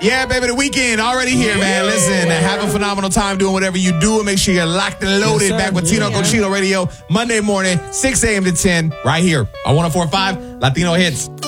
Yeah, baby, the weekend already here, man. Listen, have a phenomenal time doing whatever you do. And make sure you're locked and loaded. Yes, back with Tino Cochino Radio, Monday morning, 6 a.m. to 10, right here on 104.5 Latino Hits.